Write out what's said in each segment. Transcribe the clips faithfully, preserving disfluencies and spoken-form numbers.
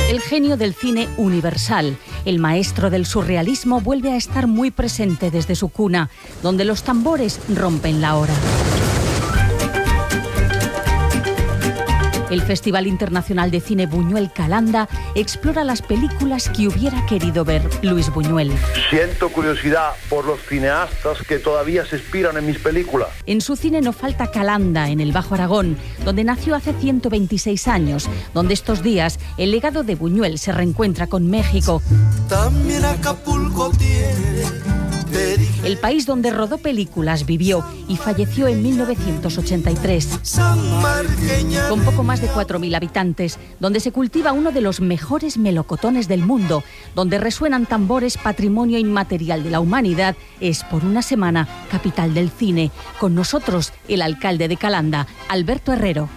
El genio del cine universal, el maestro del surrealismo, vuelve a estar muy presente desde su cuna, donde los tambores rompen la hora. El Festival Internacional de Cine Buñuel Calanda explora las películas que hubiera querido ver Luis Buñuel. Siento curiosidad por los cineastas que todavía se inspiran en mis películas. En su cine no falta Calanda, en el Bajo Aragón, donde nació hace ciento veintiséis años, donde estos días el legado de Buñuel se reencuentra con México. También Acapulco tiene... El país donde rodó películas, vivió y falleció en mil novecientos ochenta y tres. Con poco más de cuatro mil habitantes, donde se cultiva uno de los mejores melocotones del mundo, donde resuenan tambores, patrimonio inmaterial de la humanidad, es por una semana capital del cine. Con nosotros, el alcalde de Calanda, Alberto Herrero.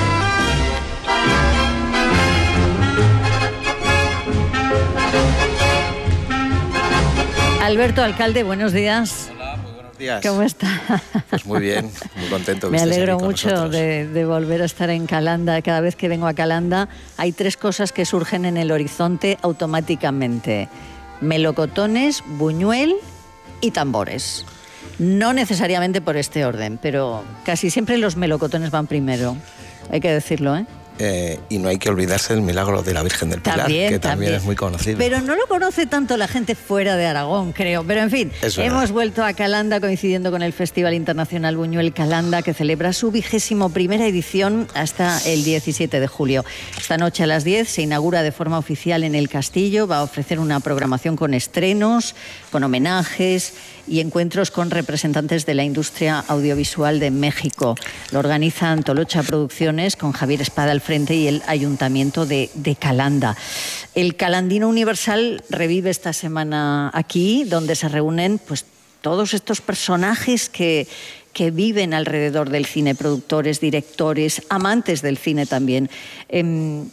Alberto, alcalde, buenos días. Hola, muy buenos días. ¿Cómo está? Pues muy bien, muy contento. Me alegro mucho de, de volver a estar en Calanda. Cada vez que vengo a Calanda hay tres cosas que surgen en el horizonte automáticamente. Melocotones, Buñuel y tambores. No necesariamente por este orden, pero casi siempre los melocotones van primero. Hay que decirlo, ¿eh? Eh, y no hay que olvidarse del milagro de la Virgen del Pilar, también, que también, también es muy conocido. Pero no lo conoce tanto la gente fuera de Aragón, creo. Pero en fin, es hemos vuelto a Calanda coincidiendo con el Festival Internacional Buñuel Calanda, que celebra su vigésimo primera edición hasta el diecisiete de julio. Esta noche a las diez se inaugura de forma oficial en el Castillo. Va a ofrecer una programación con estrenos, con homenajes y encuentros con representantes de la industria audiovisual de México. Lo organizan Tolocha Producciones, con Javier Espada al frente, y el Ayuntamiento de, de Calanda. El Calandino Universal revive esta semana aquí, donde se reúnen pues todos estos personajes que, que viven alrededor del cine, productores, directores, amantes del cine también. Eh,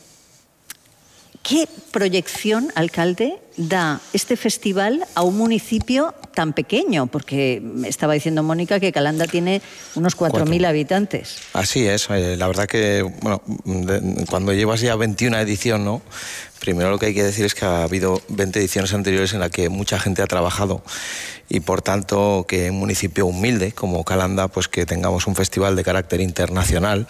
¿Qué proyección, alcalde, da este festival a un municipio tan pequeño? Porque estaba diciendo Mónica que Calanda tiene unos cuatro mil habitantes. Así es, la verdad que bueno, cuando llevas ya veintiuna edición, ¿no? Primero lo que hay que decir es que ha habido veinte ediciones anteriores en las que mucha gente ha trabajado y por tanto que un municipio humilde como Calanda, pues que tengamos un festival de carácter internacional.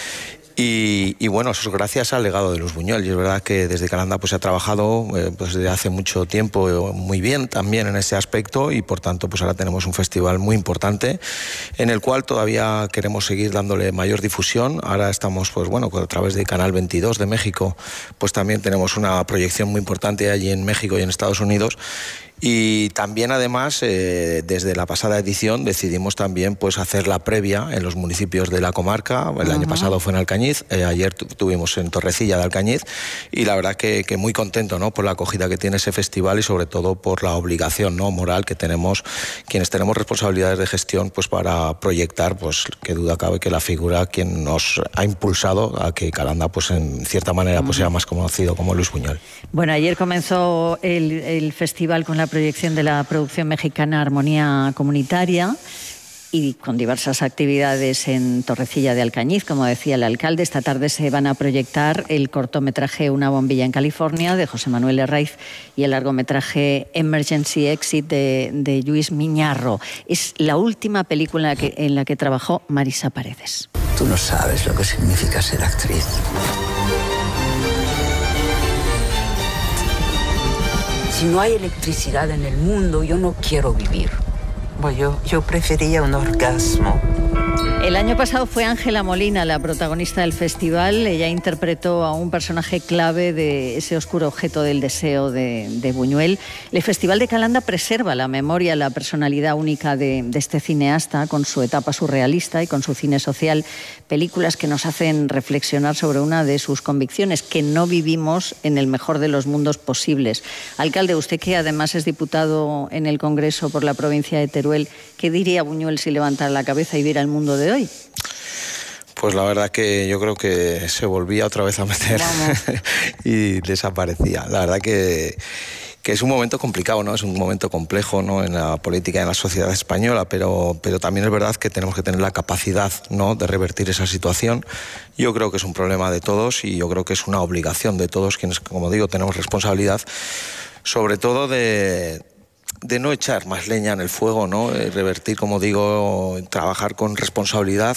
Y, y bueno, eso es gracias al legado de Luis Buñuel. Y es verdad que desde Calanda pues, se ha trabajado eh, pues, desde hace mucho tiempo eh, muy bien también en ese aspecto y por tanto pues ahora tenemos un festival muy importante en el cual todavía queremos seguir dándole mayor difusión. Ahora estamos pues bueno, a través de Canal veintidós de México, pues también tenemos una proyección muy importante allí en México y en Estados Unidos. Y también además eh, desde la pasada edición decidimos también pues hacer la previa en los municipios de la comarca. El uh-huh. año pasado fue en Alcañiz, eh, ayer tu, tuvimos en Torrecilla de Alcañiz y la verdad que, que muy contento, ¿no? Por la acogida que tiene ese festival y sobre todo por la obligación, ¿no? moral que tenemos quienes tenemos responsabilidades de gestión pues para proyectar, pues qué duda cabe que la figura quien nos ha impulsado a que Calanda pues en cierta manera pues sea más conocido como Luis Buñuel. Bueno, ayer comenzó el, el festival con la proyección de la producción mexicana Armonía Comunitaria y con diversas actividades en Torrecilla de Alcañiz, como decía el alcalde. Esta tarde se van a proyectar el cortometraje Una bombilla en California, de José Manuel Herraiz, y el largometraje Emergency Exit, de, de Lluís Miñarro. Es la última película que, en la que trabajó Marisa Paredes. Tú no sabes lo que significa ser actriz. Si no hay electricidad en el mundo, yo no quiero vivir. Bueno, yo, yo prefería un orgasmo. El año pasado fue Ángela Molina la protagonista del festival. Ella interpretó a un personaje clave de ese oscuro objeto del deseo de, de Buñuel. El Festival de Calanda preserva la memoria, la personalidad única de, de este cineasta, con su etapa surrealista y con su cine social. Películas que nos hacen reflexionar sobre una de sus convicciones, que no vivimos en el mejor de los mundos posibles. Alcalde, usted que además es diputado en el Congreso por la provincia de Teruel, ¿qué diría Buñuel si levantara la cabeza y viera el mundo de hoy? Pues la verdad que yo creo que se volvía otra vez a meter y desaparecía. La verdad que, que es un momento complicado, ¿no? Es un momento complejo, ¿no? En la política y en la sociedad española, pero, pero también es verdad que tenemos que tener la capacidad, ¿no?, de revertir esa situación. Yo creo que es un problema de todos y yo creo que es una obligación de todos quienes, como digo, tenemos responsabilidad, sobre todo de... de no echar más leña en el fuego, ¿no? Eh, revertir, como digo, trabajar con responsabilidad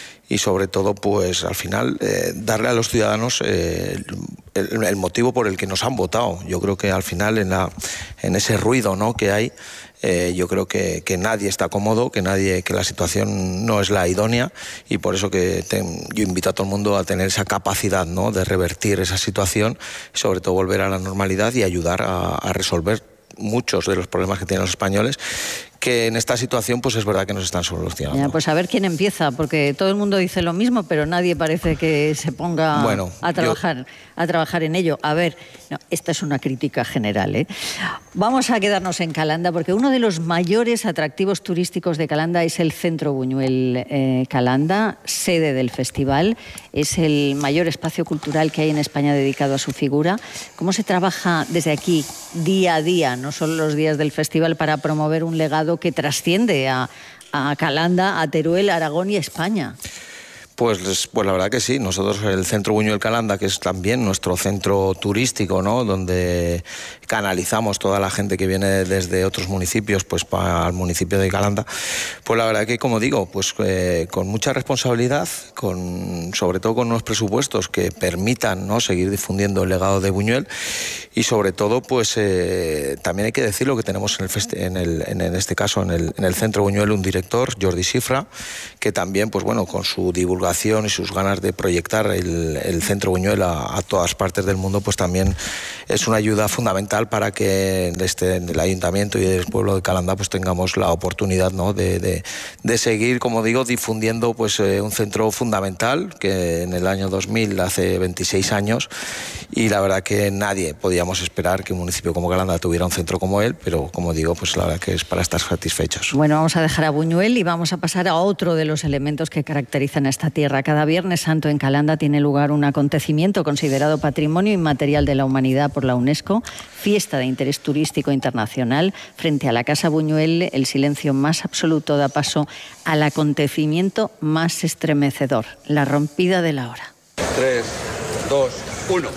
y sobre todo, pues al final, eh, darle a los ciudadanos eh, el, el motivo por el que nos han votado. Yo creo que al final, en, la, en ese ruido, ¿no?, que hay, eh, yo creo que, que nadie está cómodo, que nadie, que la situación no es la idónea y por eso que te, yo invito a todo el mundo a tener esa capacidad, ¿no?, de revertir esa situación, sobre todo volver a la normalidad y ayudar a, a resolver muchos de los problemas que tienen los españoles, que en esta situación pues es verdad que nos están solucionando. Ya, pues a ver quién empieza, porque todo el mundo dice lo mismo, pero nadie parece que se ponga bueno, a trabajar, yo... a trabajar en ello. A ver, no, esta es una crítica general, ¿eh? Vamos a quedarnos en Calanda, porque uno de los mayores atractivos turísticos de Calanda es el Centro Buñuel eh, Calanda, sede del festival. Es el mayor espacio cultural que hay en España dedicado a su figura. ¿Cómo se trabaja desde aquí, día a día, no solo los días del festival, para promover un legado que trasciende a, a Calanda, a Teruel, a Aragón y a España? Pues, pues la verdad que sí. Nosotros, el Centro Buñuel Calanda, que es también nuestro centro turístico, ¿no?, donde canalizamos toda la gente que viene desde otros municipios pues para el municipio de Calanda, pues la verdad que, como digo, pues eh, con mucha responsabilidad, con, sobre todo con unos presupuestos que permitan, ¿no?, seguir difundiendo el legado de Buñuel y sobre todo, pues eh, también hay que decirlo que tenemos en, el festi en, el, en, en este caso en el, en el Centro Buñuel un director, Jordi Cifra, que también, pues bueno, con su divulgación y sus ganas de proyectar el, el Centro Buñuel a, a todas partes del mundo, pues también es una ayuda fundamental para que desde el Ayuntamiento y el pueblo de Calanda pues tengamos la oportunidad, ¿no?, de, de, de seguir, como digo, difundiendo pues eh, un centro fundamental que en el año dos mil, hace veintiséis años, y la verdad que nadie podíamos esperar que un municipio como Calanda tuviera un centro como él, pero como digo, pues la verdad que es para estar satisfechos. Bueno, vamos a dejar a Buñuel y vamos a pasar a otro de los elementos que caracterizan a esta tierra. Cada Viernes Santo en Calanda tiene lugar un acontecimiento considerado Patrimonio Inmaterial de la Humanidad por la UNESCO, fiesta de interés turístico internacional. Frente a la Casa Buñuel, el silencio más absoluto da paso al acontecimiento más estremecedor, la rompida de la hora. Tres, dos, uno.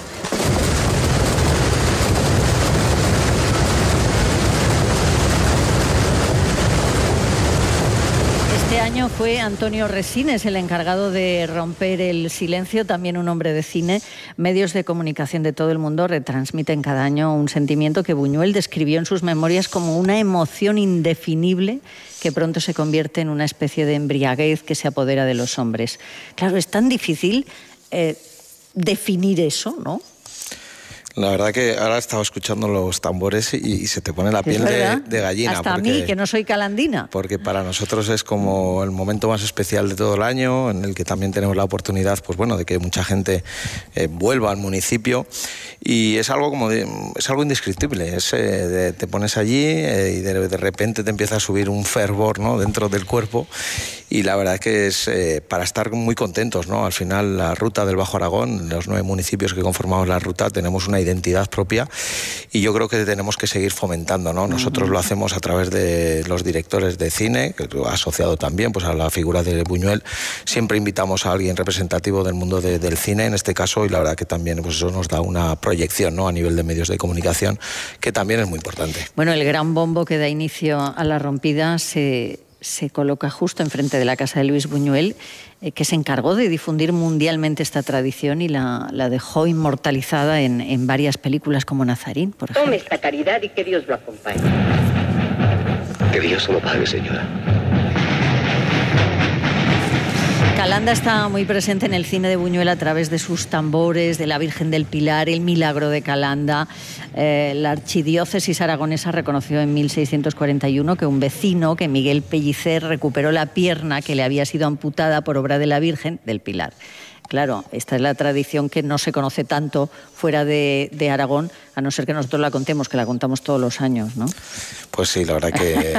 Este año fue Antonio Resines el encargado de romper el silencio, también un hombre de cine. Medios de comunicación de todo el mundo retransmiten cada año un sentimiento que Buñuel describió en sus memorias como una emoción indefinible que pronto se convierte en una especie de embriaguez que se apodera de los hombres. Claro, es tan difícil eh, definir eso, ¿no? La verdad que ahora estaba escuchando los tambores y, y se te pone la piel de, de gallina. Hasta porque, a mí, que no soy calandina. Porque para nosotros es como el momento más especial de todo el año, en el que también tenemos la oportunidad, pues bueno, de que mucha gente eh, vuelva al municipio. Y es algo como de, es algo indescriptible. Es, eh, de, te pones allí eh, y de, de repente te empieza a subir un fervor, ¿no?, dentro del cuerpo. Y la verdad es que es eh, para estar muy contentos, ¿no? Al final, la ruta del Bajo Aragón, los nueve municipios que conformamos la ruta, tenemos una identidad propia y yo creo que tenemos que seguir fomentando, ¿no? Nosotros lo hacemos a través de los directores de cine, que asociado también pues a la figura de Buñuel. Siempre invitamos a alguien representativo del mundo de, del cine, en este caso, y la verdad que también pues eso nos da una proyección, ¿no?, a nivel de medios de comunicación, que también es muy importante. Bueno, el gran bombo que da inicio a la rompida se... se coloca justo enfrente de la casa de Luis Buñuel, eh, que se encargó de difundir mundialmente esta tradición y la, la dejó inmortalizada en, en varias películas como Nazarín, por ejemplo. Tome esta caridad y que Dios lo acompañe. Que Dios lo pague, señora. Calanda está muy presente en el cine de Buñuel a través de sus tambores, de la Virgen del Pilar, el Milagro de Calanda. Eh, la archidiócesis aragonesa reconoció en mil seiscientos cuarenta y uno que un vecino, que Miguel Pellicer, recuperó la pierna que le había sido amputada por obra de la Virgen del Pilar. Claro, esta es la tradición que no se conoce tanto fuera de, de Aragón, a no ser que nosotros la contemos, que la contamos todos los años, ¿no? Pues sí, la verdad que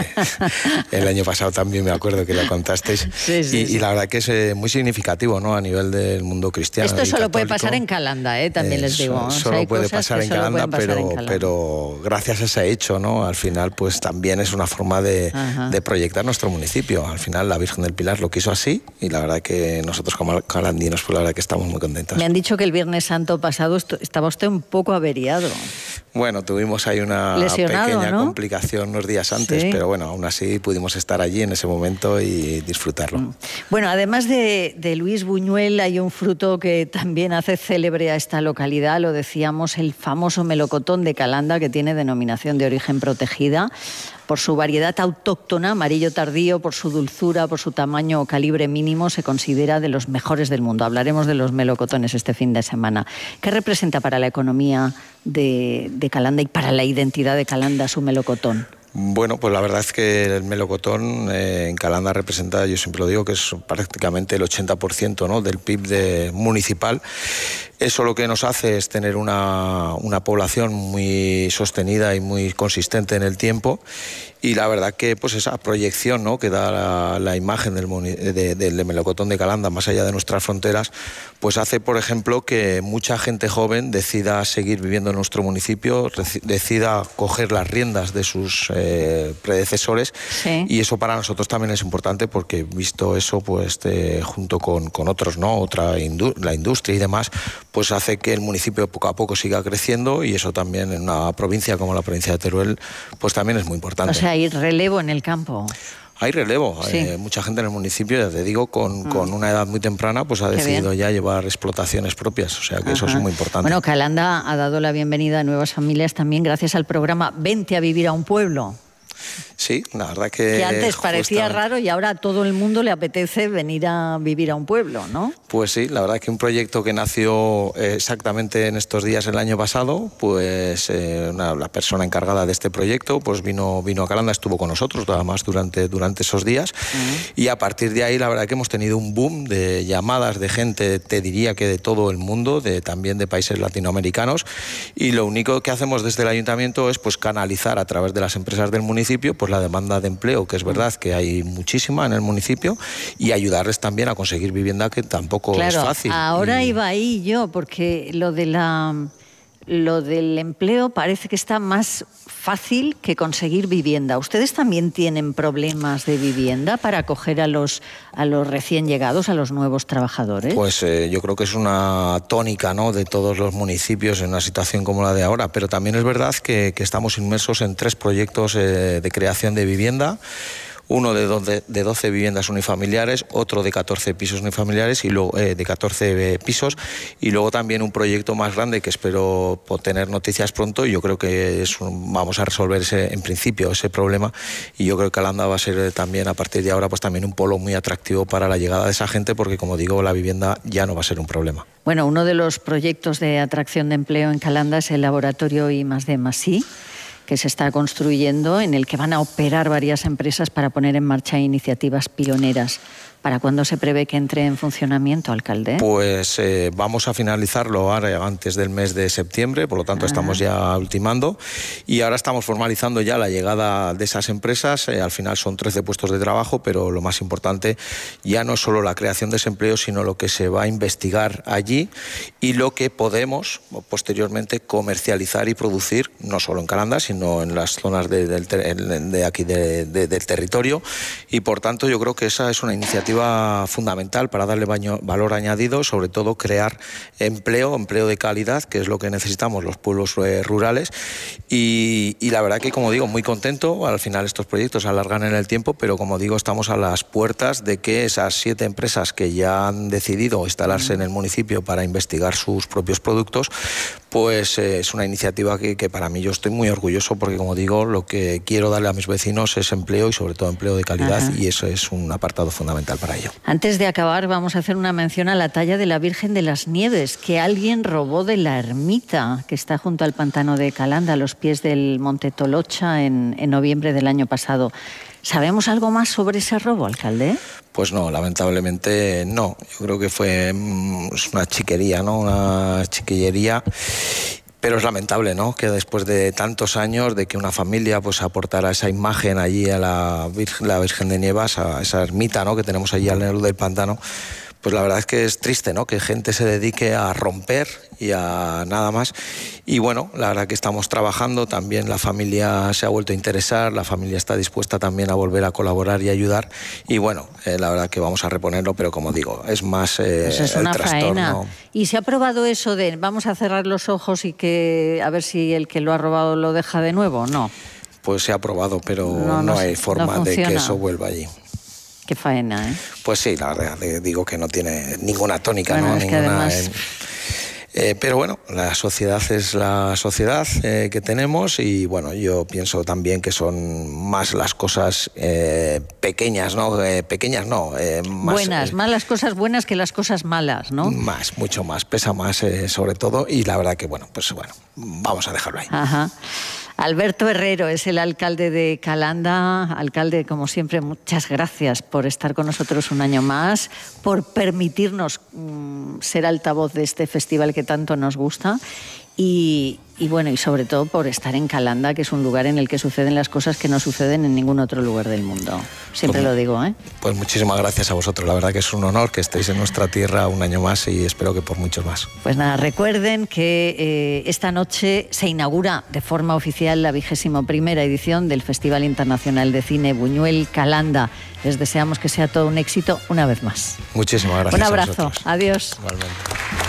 el año pasado también me acuerdo que la contasteis. Sí, sí, y, sí. y la verdad que es eh, muy significativo, ¿no? A nivel del mundo cristiano. Esto solo católico. Puede pasar en Calanda, ¿eh? También eh, les digo. So, o sea, solo puede pasar, en Calanda, pasar pero, en Calanda, pero gracias a ese hecho, ¿no? Al final, pues también es una forma de, de proyectar nuestro municipio. Al final, la Virgen del Pilar lo quiso así y la verdad que nosotros como calandinos, pues la verdad que estamos muy contentos. Me han dicho que el Viernes Santo pasado estaba usted un poco averiado. Bueno, tuvimos ahí una Lesionado, pequeña ¿no? complicación unos días antes, sí. Pero bueno, aún así pudimos estar allí en ese momento y disfrutarlo. Bueno, además de, de Luis Buñuel, hay un fruto que también hace célebre a esta localidad, lo decíamos, el famoso melocotón de Calanda, que tiene denominación de origen protegida por su variedad autóctona, amarillo tardío, por su dulzura, por su tamaño o calibre mínimo, se considera de los mejores del mundo. Hablaremos de los melocotones este fin de semana. ¿Qué representa para la economía de, de Calanda y para la identidad de Calanda su melocotón? Bueno, pues la verdad es que el melocotón eh, en Calanda representa, yo siempre lo digo, que es prácticamente el ochenta por ciento, ¿no?, del P I B de, municipal. Eso lo que nos hace es tener una, una población muy sostenida y muy consistente en el tiempo. Y la verdad que pues esa proyección, ¿no?, que da la, la imagen del, de, del melocotón de Calanda más allá de nuestras fronteras, pues hace, por ejemplo, que mucha gente joven decida seguir viviendo en nuestro municipio, decida coger las riendas de sus eh, predecesores. Sí. Y eso para nosotros también es importante porque, visto eso, pues eh, junto con, con otros, ¿no?, otra indu la industria y demás, pues hace que el municipio poco a poco siga creciendo, y eso también en una provincia como la provincia de Teruel, pues también es muy importante. O sea, hay relevo en el campo. Hay relevo, sí. eh, mucha gente en el municipio, ya te digo, con, mm. con una edad muy temprana, pues ha Qué decidido bien. ya llevar explotaciones propias, o sea que Ajá. eso es muy importante. Bueno, Calanda ha dado la bienvenida a nuevas familias también gracias al programa Vente a vivir a un pueblo. Sí, la verdad que... Que antes parecía raro y ahora a todo el mundo le apetece venir a vivir a un pueblo, ¿no? Pues sí, la verdad que un proyecto que nació exactamente en estos días el año pasado, pues eh, una, la persona encargada de este proyecto pues vino, vino a Calanda, estuvo con nosotros además durante, durante esos días, uh-huh. y a partir de ahí la verdad que hemos tenido un boom de llamadas de gente, te diría que de todo el mundo, de, también de países latinoamericanos, y lo único que hacemos desde el ayuntamiento es pues canalizar a través de las empresas del municipio pues la demanda de empleo, que es verdad que hay muchísima en el municipio, y ayudarles también a conseguir vivienda, que tampoco claro, es fácil. Ahora y... iba ahí yo, porque lo de la lo del empleo parece que está más fácil que conseguir vivienda. ¿Ustedes también tienen problemas de vivienda para acoger a los a los recién llegados, a los nuevos trabajadores? Pues eh, yo creo que es una tónica, ¿no?, de todos los municipios en una situación como la de ahora, pero también es verdad que, que estamos inmersos en tres proyectos eh, de creación de vivienda. Uno de doce, de doce viviendas unifamiliares, otro de catorce pisos unifamiliares y luego eh, de catorce pisos, y luego también un proyecto más grande que espero tener noticias pronto, y yo creo que es un, vamos a resolver ese, en principio ese problema, y yo creo que Calanda va a ser también a partir de ahora pues también un polo muy atractivo para la llegada de esa gente, porque como digo, la vivienda ya no va a ser un problema. Bueno, uno de los proyectos de atracción de empleo en Calanda es el laboratorio I más D más I, que se está construyendo, en el que van a operar varias empresas para poner en marcha iniciativas pioneras. ¿Para cuándo se prevé que entre en funcionamiento, alcalde? Pues eh, vamos a finalizarlo ahora antes del mes de septiembre, por lo tanto ah. estamos ya ultimando, y ahora estamos formalizando ya la llegada de esas empresas. Eh, al final son trece puestos de trabajo, pero lo más importante ya no es solo la creación de ese empleo, sino lo que se va a investigar allí y lo que podemos posteriormente comercializar y producir, no solo en Calanda, sino en las zonas de, de, de, de aquí de, de, del territorio, y por tanto yo creo que esa es una iniciativa fundamental para darle baño, valor añadido, sobre todo crear empleo, empleo de calidad, que es lo que necesitamos los pueblos eh, rurales, y, y la verdad que, como digo, muy contento. Al final estos proyectos se alargan en el tiempo, pero como digo, estamos a las puertas de que esas siete empresas que ya han decidido instalarse en el municipio para investigar sus propios productos, pues eh, es una iniciativa que, que para mí yo estoy muy orgulloso, porque como digo, lo que quiero darle a mis vecinos es empleo, y sobre todo empleo de calidad. Ajá. Y eso es un apartado fundamental para ello. Antes de acabar, vamos a hacer una mención a la talla de la Virgen de las Nieves, que alguien robó de la ermita que está junto al pantano de Calanda, a los pies del Monte Tolocha, en, en noviembre del año pasado. ¿Sabemos algo más sobre ese robo, alcalde? Pues no, lamentablemente no. Yo creo que fue una chiquería, ¿no? Una chiquillería. Pero es lamentable, ¿no?, que después de tantos años de que una familia pues aportara esa imagen allí a la Virgen, la Virgen de Nievas, a esa ermita, ¿no?, que tenemos allí al del pantano, pues la verdad es que es triste, ¿no?, que gente se dedique a romper y a nada más. Y bueno, la verdad que estamos trabajando, también la familia se ha vuelto a interesar, la familia está dispuesta también a volver a colaborar y ayudar. Y bueno, eh, la verdad que vamos a reponerlo, pero como digo, es más eh, pues es el una trastorno. Faena. Y se ha probado eso de vamos a cerrar los ojos y que a ver si el que lo ha robado lo deja de nuevo, ¿no? Pues se ha probado, pero no, no, no hay forma no de que eso vuelva allí. Qué faena, ¿eh? Pues sí, la verdad, digo que no tiene ninguna tónica, bueno, ¿no? Es ninguna, que además... eh, eh, pero bueno, la sociedad es la sociedad eh, que tenemos y bueno, yo pienso también que son más las cosas eh, pequeñas, ¿no? Eh, pequeñas no. Eh, más, buenas, eh, más las cosas buenas que las cosas malas, ¿no? Más, mucho más, pesa más eh, sobre todo y la verdad que bueno, pues bueno, vamos a dejarlo ahí. Ajá. Alberto Herrero es el alcalde de Calanda. Alcalde, como siempre, muchas gracias por estar con nosotros un año más, por permitirnos mmm, ser altavoz de este festival que tanto nos gusta y, y bueno, y sobre todo por estar en Calanda, que es un lugar en el que suceden las cosas que no suceden en ningún otro lugar del mundo. Siempre pues, lo digo, ¿eh? Pues muchísimas gracias a vosotros. La verdad que es un honor que estéis en nuestra tierra un año más y espero que por muchos más. Pues nada, recuerden que eh, esta noche se inaugura de forma oficial la vigésimo primera edición del Festival Internacional de Cine Buñuel Calanda. Les deseamos que sea todo un éxito una vez más. Muchísimas gracias. Un abrazo. A vosotros. Adiós. Igualmente.